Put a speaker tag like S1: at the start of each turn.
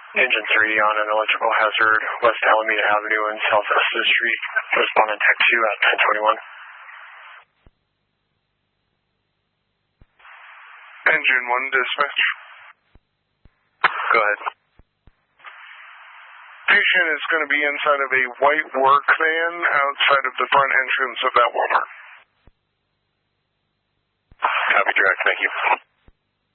S1: Engine 3 on an electrical hazard, West Alameda Avenue and South Estes Street. Respondent Tech 2 at 1021.
S2: Engine 1 dispatch.
S1: Go ahead.
S2: Patient is going to be inside of a white work van outside of the front entrance of that Walmart.
S1: Copy, direct. Thank you.